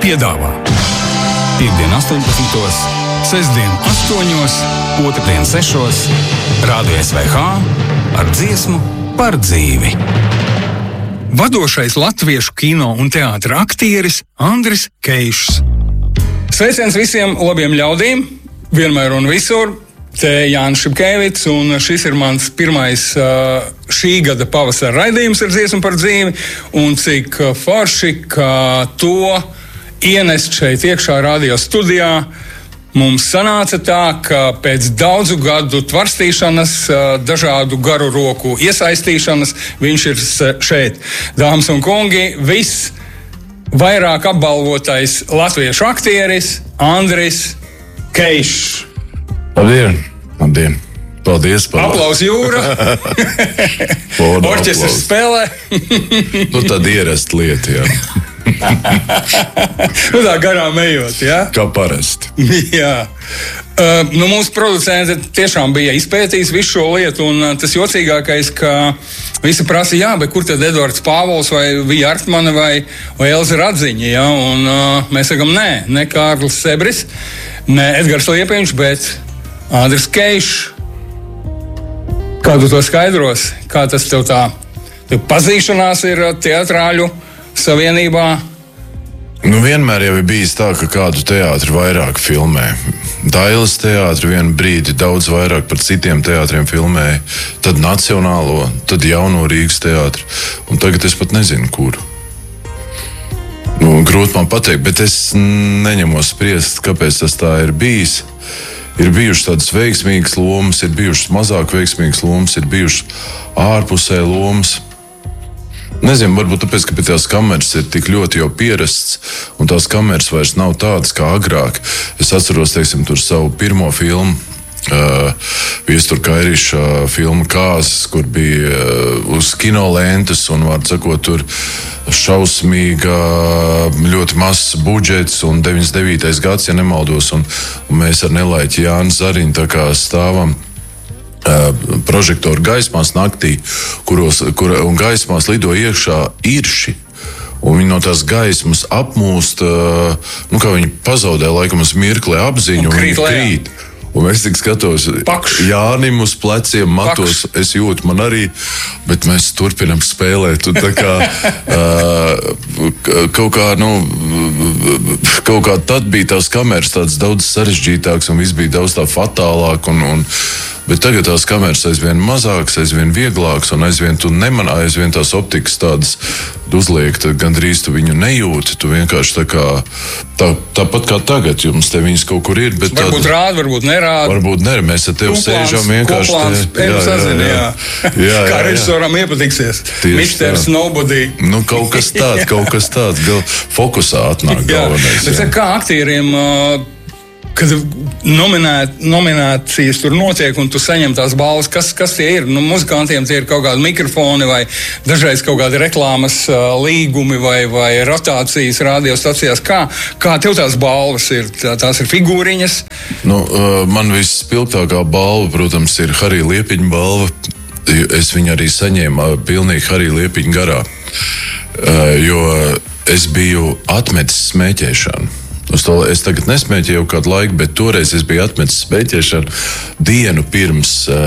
piedāvā Piektdien 18, sestdien 8, otrdien 6, Rādio SVH ar dziesmu par dzīvi. Vadošais latviešu kino un teātra aktieris Andris Keišs. Sveiciens visiem labiem ļaudīm, vienmēr un visur. Te Jānis Šipkēvits, un šis ir mans pirmais šī gada pavasara raidījums ar dziesmu par dzīvi. Un cik forši, ka to ienest šeit iekšā radio studijā. Mums sanāca tā, ka pēc daudzu gadu tvarstīšanas, dažādu garu roku iesaistīšanas, viņš ir šeit. Dāmas un kungi, visvairāk apbalvotais latviešu aktieris Andris Keišs. Labdien! Paldies par aplausu jūra. Orķestris spēlē. Tad ierast lieta, jā. Tā garām ejot, jā? Kā parasti. Jā. Mūsu producenti tiešām bija izpētījis visu šo lietu, un tas jocīgākais, ka visi prasa, jā, bet kur tad Edvards Pāvols vai Vija Artmane vai Elza Radziņa, jā? Un mēs sakam, ne Kārlis Sebris, ne Edgars Liepiņš, bet Andris Keišs. Kā tu to skaidros? Kā tas tev tā pazīšanās ir teatrāļu savienībā? Vienmēr jau ir bijis tā, ka kādu teātri vairāk filmē. Dailes teātri vienu brīdi daudz vairāk par citiem teātriem filmēja. Tad Nacionālo, tad Jauno Rīgas teātri. Un tagad es pat nezinu, kuru. Grūti man pateikt, bet es neņemos spriest, kāpēc tas tā ir bijis. Ir bijušas tādas veiksmīgas lomas, ir bijušas mazāk veiksmīgas lomas, ir bijušas ārpusē lomas. Nezinu, varbūt tāpēc, ka pie tās kameras ir tik ļoti jau pierasts, un tās kameras vairs nav tādas kā agrāk. Es atceros, teiksim, tur savu pirmo filmu, Viestura Kairiša filmu Kāzas, kur bija uz kinolentes, un, var sakot, tur šausmīga, ļoti mazs budžets, un 99. gads, ja nemaldos, un mēs ar nelaiķi Jānu Zariņu tā kā stāvam prožektoru gaismās naktī, un gaismās lido iekšā irši. Un viņi no tās gaismas apmūst, kā viņi pazaudē laikam uz mirkli apziņu, un viņi krīt. Un es tik skatos, Jānim uz pleciem matos, es jūtu, man arī, bet mēs turpinam spēlēt. Un tā kā kaut kā tad bija tās kameras tādas daudz sarežģītākas, un viss bija daudz tā fatālāk, bet tagad tās kameras aizvien mazākas, aizvien vieglākas, un aizvien tās optikas tādas uzliek, tad gandrīz tu viņu nejūti, tu vienkārši tāpat kā tagad, jums te viņas kaut kur ir, bet varbūt rāda, varbūt nerāda. Varbūt nerāda, mēs ar tevi sēžam vienkārši. Jā. Kā režisoram iepatiksies. Misters Nobody. Kaut kas tāds, fokusā atnāk galvenais. Bet kā aktieriem, kad nominācijas tur notiek un tu saņem tās balvas, kas tie ir? Muzikantiem tie ir kaut kādi mikrofoni vai dažreiz kaut kādi reklāmas līgumi vai rotācijas radiostacijās. Kā tev tās balvas ir? Tās ir figūriņas? Man visspilgtākā balva, protams, ir Harija Liepiņa balva. Es viņu arī saņēmu pilnīgi Harija Liepiņa garā, jo es biju atmetis smēķēšanu. Es tagad nesmēķēju jau kādu laiku, bet toreiz es biju atmetis smēķēšanu dienu pirms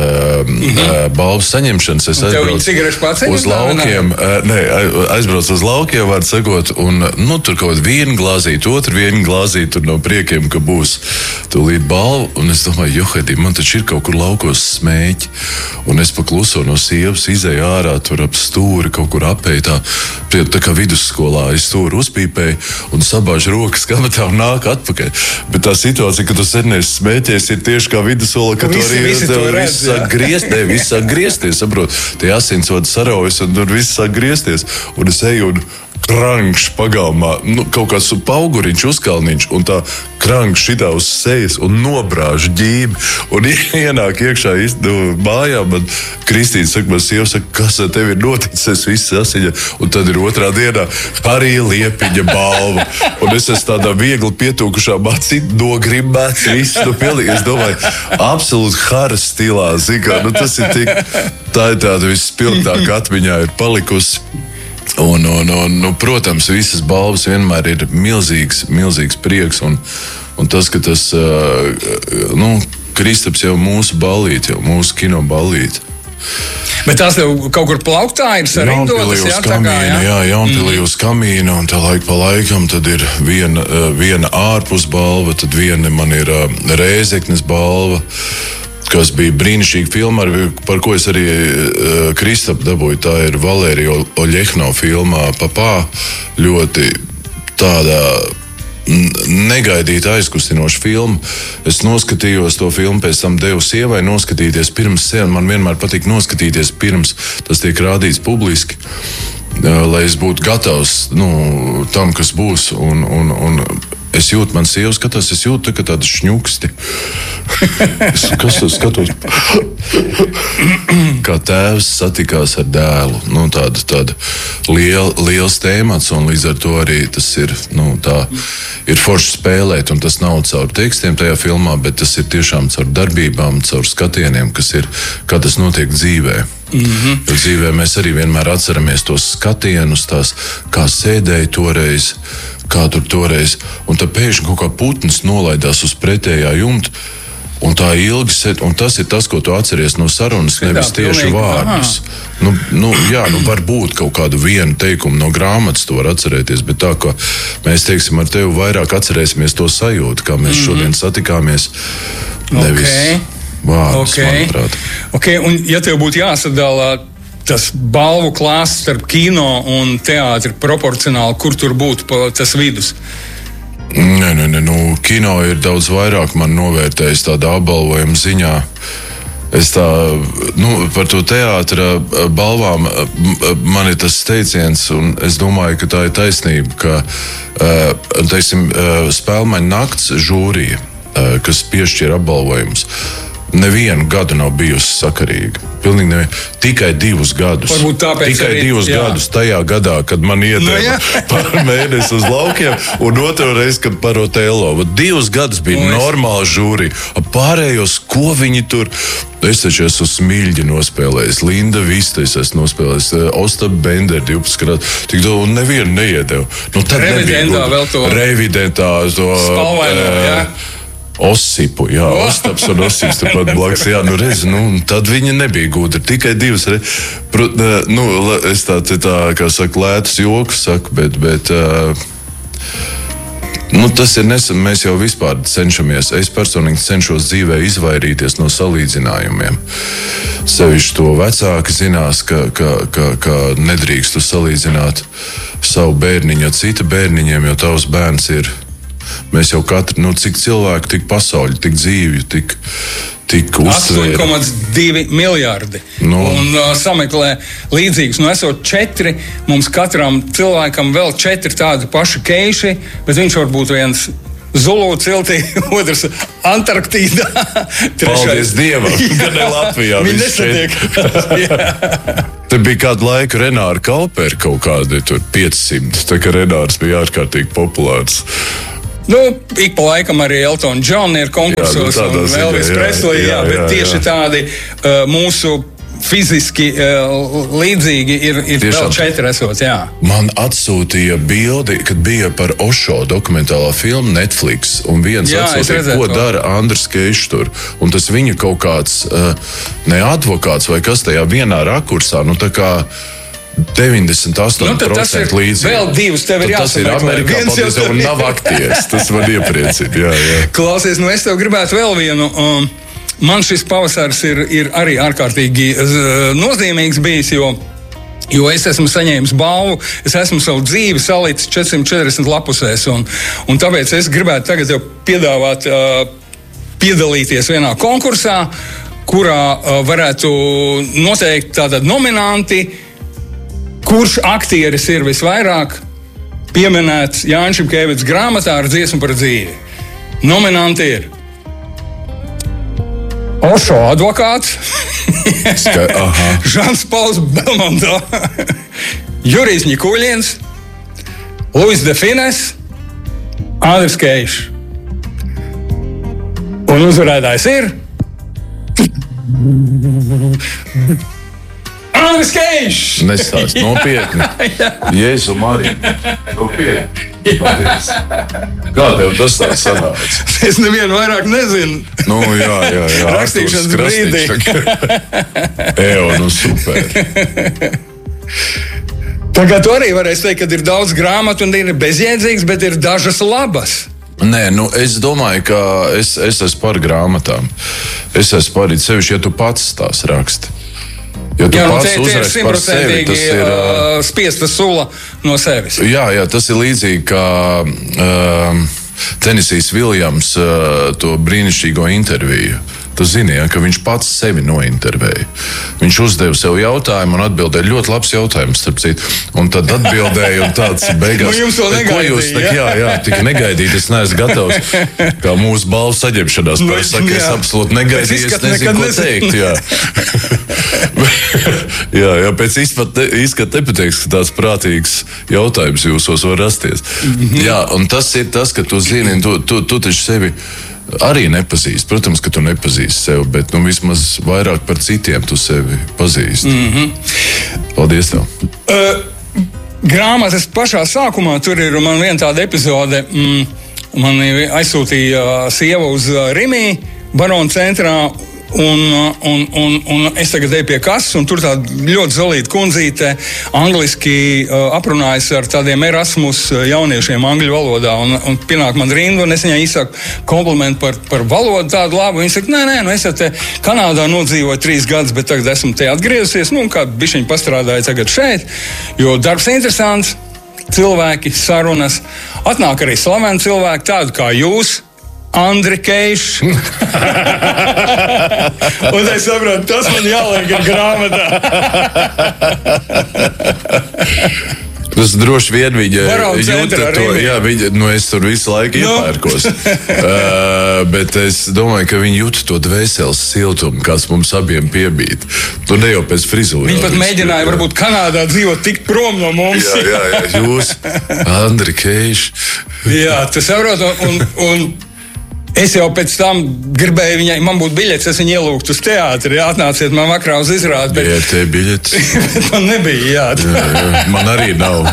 balvas saņemšanas. Es aizbraucu uz laukiem, aizbraucu uz laukiem, var sakot, un tur kaut vienu glāzīti, otru vienu glāzīti, tur no priekiem, ka būs tūlīt balva, un es domāju, johedī, man taču ir kaut kur laukos smēķi, un es pakluso no sievas izēju ārā, tur ap stūri, kaut kur apēju tā kā vidusskolā, es stūri uzpīpēju un sabāžu rokas kabatā un nāk atpakaļ. Bet tā situācija, ka tu sen esi smēķējies, ir tieši kā vidusskolā, ka tu arī viss sāk griezties, saprot, tie asinsvadi saraujas un tur viss sāk griezties, un es eju un krankšs pagalmā, kaut kāds pauguriņš, uzkalniņš, un tā krankšs šitā uz sejas un nobrāž ģībi, un ienāk iekšā mājā, man Kristīna saka, man sieva saka, kas ar tevi ir noticis, es viss asiņa, un tad ir otrā dienā Harija Liepiņa balva, un es esmu tādā viegli pietūkušā macī, nogrimbēts, viss, pilnīgi, es domāju, absolūti Hara stilā, zikā, tas ir tik, tā ir tāda vispilgtāka atmiņā ir palikusi. Protams, visas balvas vienmēr ir milzīgs prieks. Un tas, ka tas Kristaps jau mūsu ballīte, jau mūsu kino ballīte. Bet tās tev kaut kur plauktā ir sarindotas, Jaunpilī uz kamīna, un tā laika pa laikam tad ir viena ārpus balva, tad viena man ir Rēzeknes balva, kas bija brīnišķīga filma, par ko es arī Kristapu dabūju. Tā ir Valērija Oļehno filmā Papā, ļoti tāda negaidīta aizkustinoša filma. Es noskatījos to filmu, pēc tam devu sievai noskatīties pirms sēna. Man vienmēr patīk noskatīties pirms tas tiek rādīts publiski, lai es būtu gatavs tam, kas būs. Un es jūtu, man sieva skatās, es jūtu tā, tādu šņuksti. Kas tas skatos? Kā tēvs satikās ar dēlu. Tāda liels tēmats, un līdz ar to arī tas ir, tā ir forši spēlēt, un tas nav caur tekstiem tajā filmā, bet tas ir tiešām caur darbībām, caur skatieniem, kas ir, kā tas notiek dzīvē. Jo dzīvē mēs arī vienmēr atceramies tos skatienus, tās, kā sēdēja toreiz, kā tur toreiz, un tad pēkšņi kaut kā putns nolaidās uz pretējā jumta, un tā ilgi sēd, un tas ir tas, ko tu atceries no sarunas, nevis tieši vārdus. Varbūt kaut kādu vienu teikumu no grāmatas tu var atcerēties, bet tā, ka mēs, teiksim, ar tevi vairāk atcerēsimies to sajūtu, kā mēs šodien satikāmies, nevis vārdus, manuprāt. Un ja tev būtu jāsadala tas balvu klāsts starp kino un teātri proporcionāli, kur tur būtu tas vidus? Kino ir daudz vairāk man novērtējis tādā apbalvojuma ziņā. Es par to teātra balvām man ir tas teiciens, un es domāju, ka tā ir taisnība, ka, Spēlmaņa nakts žūrija, kas piešķir apbalvojumus, nevienu gadu nav bijusi sakarīga. Pilnīgi nevienu. Tikai 2 gadus. Varbūt tāpēc tikai arī, 2 gadus tajā gadā, kad man iedeva par mēnesi uz laukiem, un otru reizi, kad par Otello. 2 gadus bija normāla žūrija. Pārējos, ko viņi tur... Es taču esmu Smilģi nospēlējis, Linda Vista es esmu nospēlējis, Ostap Bender 12 gadus, tik daudz, un nevienu neiedevu. Revidentā vēl to... Revidentā to... Spalvaino, Osipu, Ostaps un Osips tepat blakus, tad viņi nebija gudri, tikai 2 reizes. Es tā, kā saka, lētus jokus saku, bet tas ir nesen, mēs jau vispār cenšamies, es personīgi cenšos dzīvē izvairīties no salīdzinājumiem. Sevišķi to vecāki zinās, ka nedrīkstu salīdzināt savu bērniņu ar citu bērniņiem, jo tavs bērns ir. Mēs jau katru, cik cilvēku, tik pasauli, tik dzīvju, tik uztvēri. 8,2 miljardi. Un sameklē līdzīgus. Esot 4, mums katram cilvēkam vēl 4 tādi paši keiši, bet viņš var būt viens Zulu ciltī, otrs Antarktīdā. Paldies Dievam, ka ne Latvijā. Viņi nesatiek. Te bija kādu laiku Renāra Kauperi kaut kādi tur 500, tā kā Renārs bija ārkārtīgi populārs. Ik pa laikam arī Elton John ir konkursos un Elvis Presley, bet tieši tādi mūsu fiziski līdzīgi ir vēl 4 esot, Man atsūtīja bildi, kad bija par Ošo dokumentālā filma Netflix, un viens atsūtīja, ko dara Andris Keišs tur. Un tas viņa kaut kāds, ne advokāts vai kas tajā vienā rakursā, tā kā 98% līdzīgi. Vēl 2 tev ir jāsameklē. Tas ir Amerikā, paldies, un nav aktieris. Tas man iepriecina, Klausies, es tev gribētu vēl vienu. Man šis pavasaris ir arī ārkārtīgi nozīmīgs bijis, jo es esmu saņēmis balvu, es esmu savu dzīvi salicis 440 lapusēs, un tāpēc es gribētu tagad tev piedāvāt piedalīties vienā konkursā, kurā varētu noteikt tātad nominanti, kurš aktieris ir visvairāk pieminēts Jānis Šimkēvits grāmatā ar dziesmu par dzīvi. Nominanti ir Ošo advokāts, Žans Pauls Belmondo, Jurijs Ņikuļins, Luis de Fines, Andris Keišs. Un uzvarētājs ir Andris Keišs! Nestāst, nopietni. Jēzu Mariju. Nopietni. Kā tev tas tā sanāca? Es nevienu vairāk nezinu. Nu, jā. Rakstīšanas brīdī. Super. Tagad tu arī varēsi teikt, ka ir daudz grāmatu un ir bezjēdzīgs, bet ir dažas labas. Nē, es domāju, ka es esmu par grāmatām. Es esmu par sevišķi, ja tu pats tās raksti. Ja tu pats uzraksti par sevi, tas ir spiesta sula no sevis. Jā, tas ir līdzīgi kā Tenisijs Viljams to brīnišķīgo interviju. Tu zini, ja, ka viņš pats sevi nointervēja. Viņš uzdeva sev jautājumu un atbildēja ļoti labs jautājums, starp citu. Un tad atbildēja un tāds beigās. Jums to negaidīja. Jā, tik negaidīt, es neesmu gatavs. Kā mūsu balvu saņemšanās. Saka, es absolūti negaidīju, es nezinu, ko teikt. Jā, pēc izskata nepateiks, ka tāds prātīgs jautājums jūsos var rasties. Jā, un tas ir tas, ka tu zini, tu taču sevi arī nepazīsti. Protams, ka tu nepazīsti sevi, bet vismaz vairāk par citiem tu sevi pazīsti. Paldies tev. Grāmatas pašā sākumā tur ir man viena tāda epizode. Man aizsūtīja sieva uz Rimī, Barona centrā. Un es tagad eju pie kases, un tur tāda ļoti zelīta kundzīte angliski aprunājas ar tādiem Erasmus jauniešiem angļu valodā. Un pienāk man rindu, un es viņai izsaku komplimentu par valodu tādu labu. Viņa saka, nē, es te Kanādā nodzīvoju 3 gadus, bet tagad esmu te atgriezusies. Kā bišķiņ pastrādāju tagad šeit, jo darbs interesants, cilvēki, sarunas. Atnāk arī slaveni cilvēki, tādi kā jūs, Andri Keišs. Un es saprotu, tas man jāliek ir grāmatā. Tas droši vien viņa jūta to, es tur visu laiku iepērkos. Bet es domāju, ka viņa jūta to dvēseles siltumu, kāds mums abiem piebīt. Tu ne jau pēc frizūras. Viņa pat mēģināja varbūt Kanādā dzīvot tik prom no mums. Jā, jūs, Andri Keišs. Jā, tu saproti, un es jau pēc tam gribēju viņai, man būtu biļets, es viņu ielūgtu uz teātri, atnāciet man vakarā uz izrādi. Bet... Jā, te biļets. Bet man nebija, jā. Man arī nav.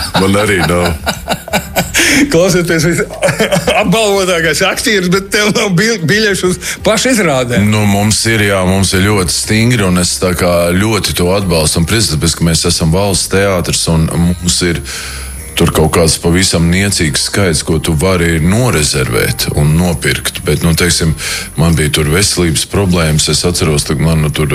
Klausieties, apbalvotākais aktieris, bet tev nav biļešu uz pašu izrādēm. Mums ir ļoti stingri, un es tā kā ļoti to atbalstu. Un priecājos, ka mēs esam valsts teātris, un mums ir tur kaut kāds pavisam niecīgs skaits, ko tu vari norezervēt un nopirkt. Bet, teiksim, man bija tur veselības problēmas. Es atceros, ka man tur,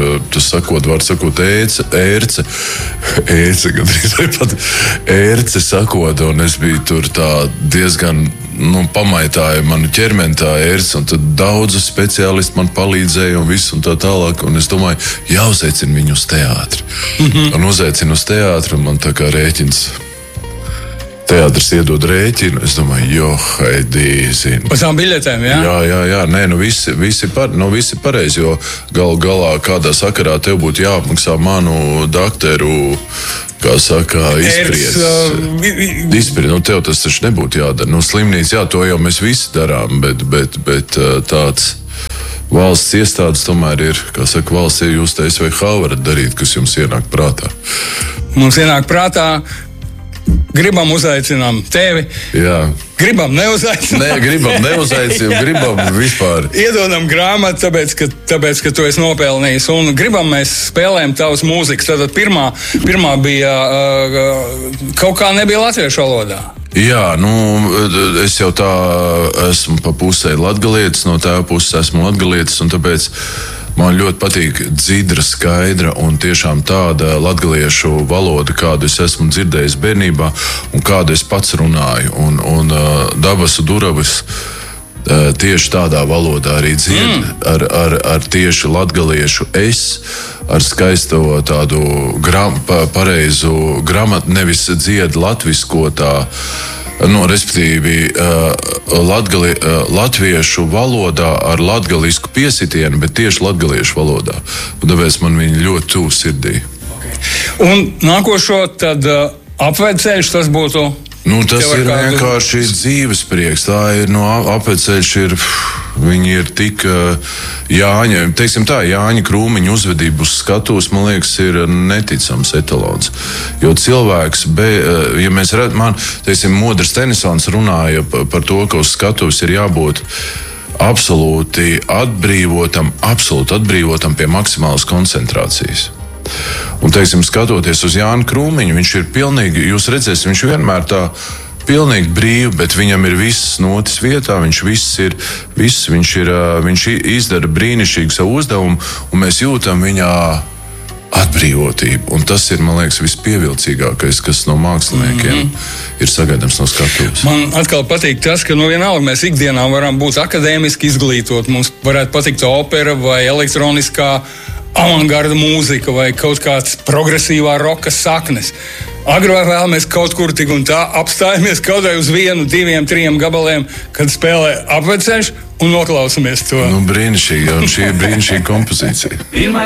ērce sakot, un es biju tur tā diezgan, pamaitāja manu ķermeni tā ērce, un tad daudzi speciālisti man palīdzēja un viss un tā tālāk, un es domāju, jāuzaicina viņu uz teātri. Un uzaicinu uz teātri, un man tā kā rēķins. Teātris iedod rēķinu, es domāju, zinu. Par tām biļetēm, jā? Jā, nē, visi pareizi, jo galā kādā sakarā tev būtu jāapmaksā manu doktoru, kā saka, izspriedzi. Tev tas taču nebūtu jādara. Slimnīca, to jau mēs visi darām, bet tāds valsts iestādes tomēr ir, kā saka, valsts ir jūs SVH varat darīt, kas jums ienāk prātā. Mums ienāk prātā. Gribam uzaicinām tevi. Jā. Gribam neuzaicinām. Nē, gribam neuzaicinām, gribam vispār. Iedodam grāmatu, tāpēc, ka tu esi nopelnījis. Un gribam mēs spēlējam tavas mūzikas. Tātad pirmā bija, kaut kā nebija latviešu valodā. Jā, es jau tā esmu pa pusē latgalietis, no tā puses esmu latgalietis, un tāpēc man ļoti patīk dzidra, skaidra un tiešām tāda latgaliešu valoda, kādu es esmu dzirdējis bērnībā un kādu es pats runāju. Un Dabasu Duravas tieši tādā valodā arī dzied, ar tieši latgaliešu ar skaisto tādu pareizu gramatu, nevis dzied latvisko tā. Respektīvi, latviešu valodā ar latgalisku piesitienu, bet tieši latgaliešu valodā. Un tāpēc man viņi ļoti tuvu sirdī. Un nākošo tad apvedceļš, tas būtu... Tas ir vienkārši dzīves prieks. Tā ir, apvedceļš ir Viņi ir tik Jāņa, teiksim tā, Jāņa Krūmiņa uzvedību uz skatuves, man liekas, ir neticams etalons. Jo cilvēks, ja mēs redzam, teiksim, Modris Tenisons runāja par to, ka uz skatuves ir jābūt absolūti atbrīvotam pie maksimālas koncentrācijas. Un, teiksim, skatoties uz Jānu Krūmiņu, viņš ir pilnīgi, jūs redzēsiet, viņš vienmēr tā pilnīgi brīvi, bet viņam ir viss notis vietā, viņš izdara brīnišķīgu savu uzdevumu, un mēs jūtam viņā atbrīvotību. Un tas ir, man liekas, vispievilcīgākais, kas no māksliniekiem ir sagaidāms no skatuves. Man atkal patīk tas, ka vienalga mēs ikdienā varam būt akadēmiski izglītot. Mums varētu patikt opera vai elektroniskā avangarda mūzika vai kaut kāds progresīvā roka saknes. Agri vai vēl mēs kaut kur tik un tā apstājamies kaut vai uz 1, 2, 3 gabaliem, kad spēlē apveceļš un noklausamies to. Brīnišķīgi, un šī ir brīnišķīga kompozīcija.